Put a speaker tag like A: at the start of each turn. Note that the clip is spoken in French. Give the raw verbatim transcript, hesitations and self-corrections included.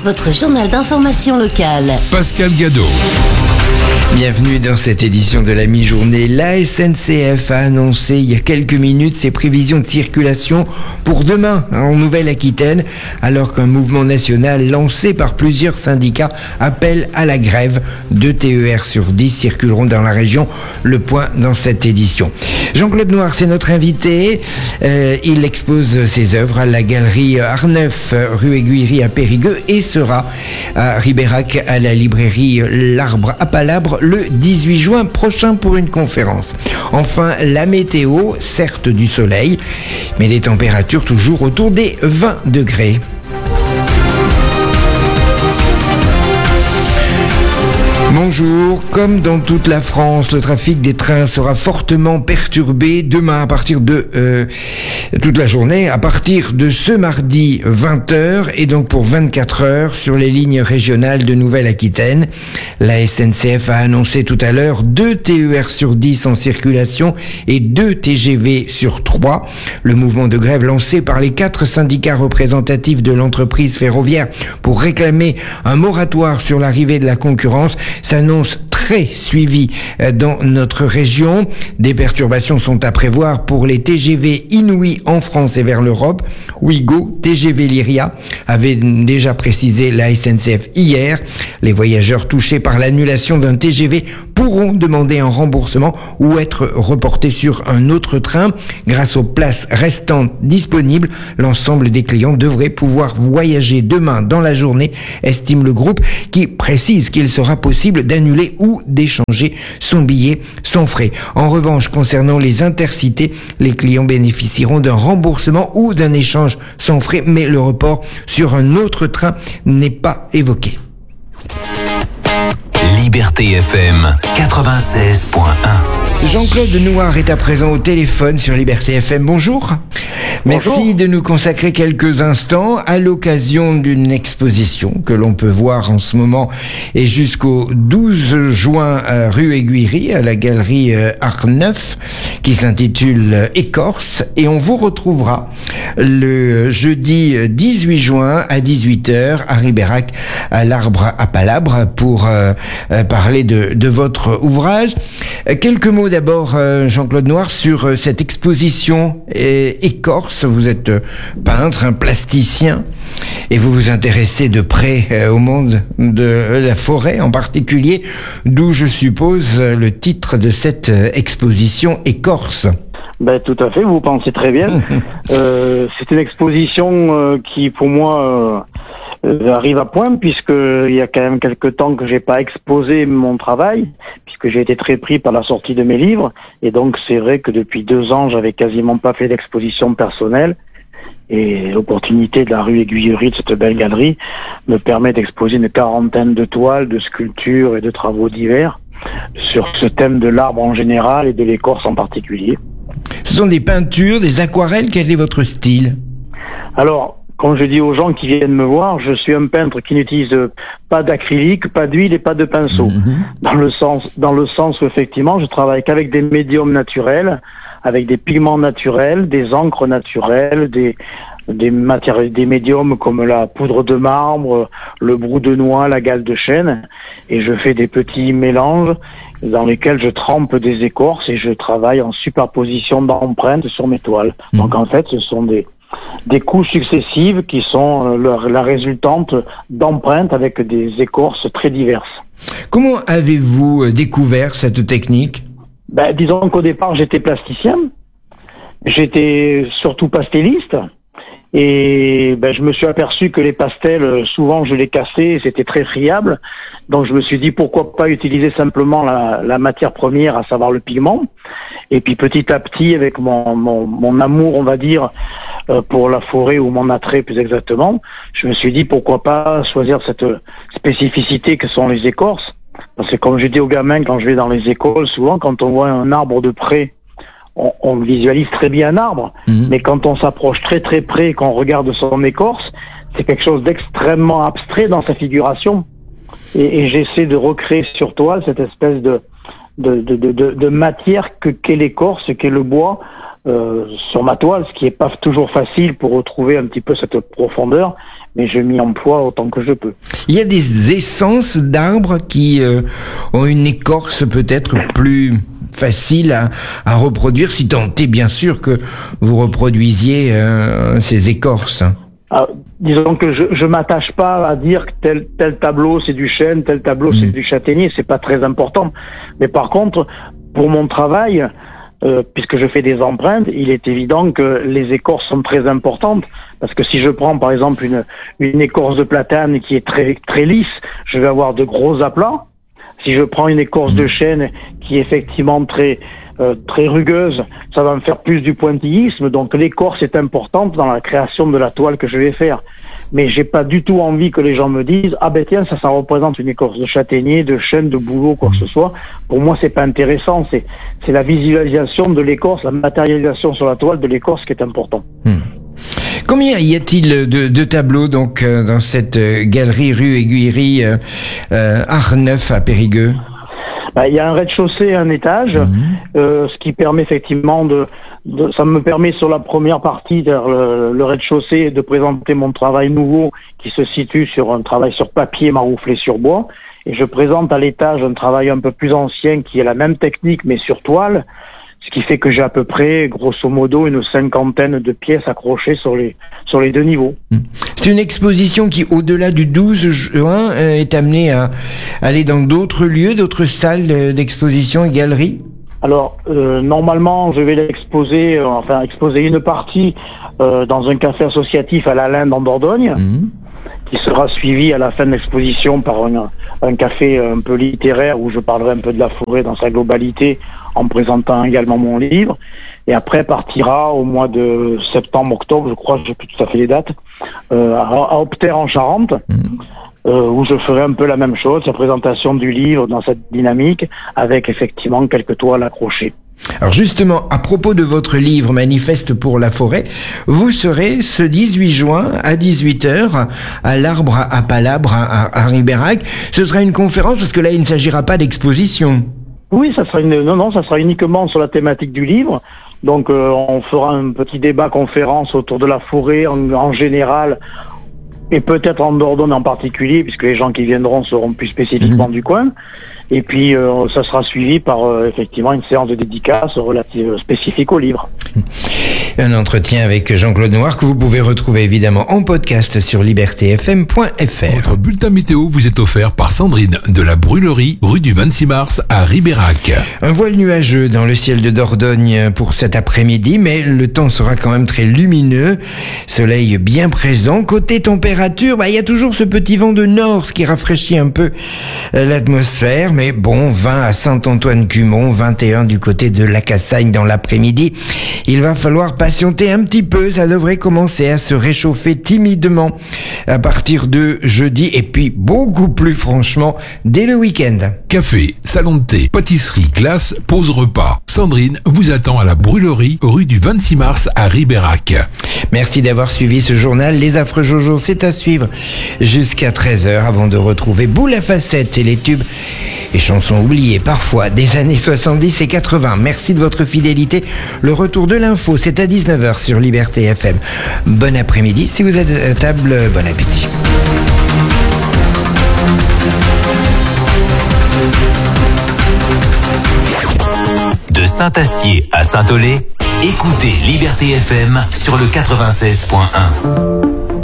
A: votre journal d'information locale.
B: Pascal Gadot.
C: Bienvenue dans cette édition de la mi-journée. La S N C F a annoncé il y a quelques minutes ses prévisions de circulation pour demain en Nouvelle-Aquitaine, alors qu'un mouvement national lancé par plusieurs syndicats appelle à la grève. Deux T E R sur dix circuleront dans la région. Le point dans cette édition. Jean-Claude Noir, c'est notre invité. Euh, il expose ses œuvres à la galerie Arneuf, rue Aiguillerie à Périgueux, et sera à Ribérac à la librairie L'Arbre à Palabre le dix-huit juin prochain pour une conférence. Enfin, la météo, certes du soleil, mais les températures toujours autour des vingt degrés. Bonjour. Comme dans toute la France, le trafic des trains sera fortement perturbé demain à partir de euh, toute la journée, à partir de ce mardi vingt heures et donc pour vingt-quatre heures sur les lignes régionales de Nouvelle-Aquitaine. La S N C F a annoncé tout à l'heure deux T E R sur dix en circulation et deux T G V sur trois. Le mouvement de grève lancé par les quatre syndicats représentatifs de l'entreprise ferroviaire pour réclamer un moratoire sur l'arrivée de la concurrence s'annonce très suivi dans notre région. Des perturbations sont à prévoir pour les T G V Inouï en France et vers l'Europe. Ouigo, T G V Lyria avait déjà précisé la S N C F hier. Les voyageurs touchés par l'annulation d'un T G V pourront demander un remboursement ou être reportés sur un autre train. Grâce aux places restantes disponibles, l'ensemble des clients devraient pouvoir voyager demain dans la journée, estime le groupe, qui précise qu'il sera possible d'annuler ou d'échanger son billet sans frais. En revanche, concernant les intercités, les clients bénéficieront d'un remboursement ou d'un échange sans frais, mais le report sur un autre train n'est pas évoqué.
D: Liberté F M quatre-vingt-seize point un.
C: Jean-Claude Noir est à présent au téléphone sur Liberté F M. Bonjour. Merci Bonjour. De nous consacrer quelques instants à l'occasion d'une exposition que l'on peut voir en ce moment et jusqu'au douze juin à rue Aiguillerie à la galerie Arneuf qui s'intitule Écorce, et on vous retrouvera le jeudi dix-huit juin à dix-huit heures à Ribérac à l'Arbre à Palabre pour euh, parler de, de votre ouvrage. Quelques mots d'abord, Jean-Claude Noir, sur cette exposition Écorce. Vous êtes peintre, un plasticien, et vous vous intéressez de près au monde de la forêt en particulier, d'où je suppose le titre de cette exposition Écorce.
E: Ben, tout à fait, vous pensez très bien. euh, c'est une exposition euh, qui, pour moi, euh, arrive à point, puisque il y a quand même quelques temps que j'ai pas exposé mon travail, puisque j'ai été très pris par la sortie de mes livres, et donc c'est vrai que depuis deux ans, j'avais quasiment pas fait d'exposition personnelle, et l'opportunité de la rue Aiguillerie, de cette belle galerie, me permet d'exposer une quarantaine de toiles, de sculptures et de travaux divers sur ce thème de l'arbre en général et de l'écorce en particulier.
C: Ce sont des peintures, des aquarelles. Quel est votre style?
E: Alors, comme je dis aux gens qui viennent me voir, je suis un peintre qui n'utilise pas d'acrylique, pas d'huile et pas de pinceau. Mmh. Dans le sens, dans le sens où effectivement, je travaille qu'avec des médiums naturels, avec des pigments naturels, des encres naturelles, des des matières, des médiums comme la poudre de marbre, le brou de noix, la gale de chêne, et je fais des petits mélanges dans lesquels je trempe des écorces et je travaille en superposition d'empreintes sur mes toiles. Mmh. Donc en fait, ce sont des des couches successives qui sont leur, la résultante d'empreintes avec des écorces très diverses.
C: Comment avez-vous découvert cette technique?
E: Ben, disons qu'au départ, j'étais plasticien, j'étais surtout pastelliste, et ben, je me suis aperçu que les pastels, souvent je les cassais, c'était très friable, donc je me suis dit pourquoi pas utiliser simplement la, la matière première, à savoir le pigment, et puis petit à petit, avec mon, mon, mon amour, on va dire, euh, pour la forêt, ou mon attrait plus exactement, je me suis dit pourquoi pas choisir cette spécificité que sont les écorces, parce que comme je dis aux gamins quand je vais dans les écoles, souvent quand on voit un arbre de près, On, on visualise très bien un arbre, mmh. mais quand on s'approche très très près, qu'on regarde son écorce, c'est quelque chose d'extrêmement abstrait dans sa figuration. Et, et j'essaie de recréer sur toile cette espèce de de, de, de, de matière que qu'est l'écorce, qu'est le bois, euh, sur ma toile, ce qui est pas toujours facile pour retrouver un petit peu cette profondeur, mais je m'y emploie autant que je peux.
C: Il y a des essences d'arbres qui euh, ont une écorce peut-être plus facile à, à reproduire, si tant est bien sûr que vous reproduisiez euh, ces écorces.
E: Ah, disons que je, je m'attache pas à dire que tel tel tableau c'est du chêne, tel tableau mmh. c'est du châtaignier, c'est pas très important. Mais par contre, pour mon travail, euh, puisque je fais des empreintes, il est évident que les écorces sont très importantes, parce que si je prends par exemple une une écorce de platane qui est très très lisse, je vais avoir de gros aplats. Si je prends une écorce de chêne qui est effectivement très euh, très rugueuse, ça va me faire plus du pointillisme. Donc l'écorce est importante dans la création de la toile que je vais faire. Mais j'ai pas du tout envie que les gens me disent ah ben tiens ça ça représente une écorce de châtaignier, de chêne, de bouleau, quoi que ce soit. Pour moi c'est pas intéressant. C'est c'est la visualisation de l'écorce, la matérialisation sur la toile de l'écorce qui est important.
C: Hmm. Combien y a-t-il de, de tableaux donc euh, dans cette euh, galerie rue Aiguillerie euh, euh, Arneuf à Périgueux?
E: Bah, il y a un rez-de-chaussée et un étage, mmh. euh, ce qui permet effectivement de, de, ça me permet sur la première partie, le, le rez-de-chaussée, de présenter mon travail nouveau qui se situe sur un travail sur papier marouflé sur bois, et je présente à l'étage un travail un peu plus ancien qui est la même technique mais sur toile. Ce qui fait que j'ai à peu près, grosso modo, une cinquantaine de pièces accrochées sur les sur les deux niveaux.
C: C'est une exposition qui, au-delà du douze juin, est amenée à aller dans d'autres lieux, d'autres salles d'exposition et galeries.
E: Alors, euh, normalement, je vais l'exposer, euh, enfin, exposer une partie euh, dans un café associatif à la Linde en Dordogne, mmh. qui sera suivi à la fin de l'exposition par un, un café un peu littéraire où je parlerai un peu de la forêt dans sa globalité, en présentant également mon livre, et après partira au mois de septembre, octobre, je crois, je sais plus tout à fait les dates, euh, à, à Opter en Charente, mmh. euh, où je ferai un peu la même chose, la présentation du livre dans cette dynamique, avec effectivement quelques toiles accrochées.
C: Alors justement, à propos de votre livre Manifeste pour la forêt, vous serez ce dix-huit juin à dix-huit heures à l'Arbre à Palabre à, à Ribérac. Ce sera une conférence, parce que là il ne s'agira pas d'exposition.
E: Oui, ça sera une, non, non, ça sera uniquement sur la thématique du livre. Donc, euh, on fera un petit débat conférence autour de la forêt en, en général, et peut-être en Dordogne en particulier, puisque les gens qui viendront seront plus spécifiquement mmh. du coin. Et puis, euh, ça sera suivi par euh, effectivement une séance de dédicace relative spécifique au livre.
C: Un entretien avec Jean-Claude Noir que vous pouvez retrouver évidemment en podcast sur liberté f m point f r.
B: Votre bulletin météo vous est offert par Sandrine de la Brûlerie, rue du vingt-six mars à Ribérac.
C: Un voile nuageux dans le ciel de Dordogne pour cet après-midi, mais le temps sera quand même très lumineux. Soleil bien présent. Côté température, bah, il y a toujours ce petit vent de nord, ce qui rafraîchit un peu l'atmosphère. Mais bon, vingt à Saint-Antoine-Cumont, vingt et un du côté de la Cassagne dans l'après-midi. Il va falloir patienter un petit peu, ça devrait commencer à se réchauffer timidement à partir de jeudi, et puis beaucoup plus franchement dès le week-end.
B: Café, salon de thé, pâtisserie, glace, pause repas. Sandrine vous attend à la Brûlerie, rue du vingt-six mars à Ribérac.
C: Merci d'avoir suivi ce journal. Les Affreux Jojo, c'est à suivre jusqu'à treize heures avant de retrouver Boule à facettes et les tubes et chansons oubliées parfois des années soixante-dix et quatre-vingts. Merci de votre fidélité. Le retour de l'info, c'est à dix-neuf heures sur Liberté F M. Bon après-midi. Si vous êtes à table, bon appétit.
D: De Saint-Astier à Saint-Olé, écoutez Liberté F M sur le quatre-vingt-seize point un.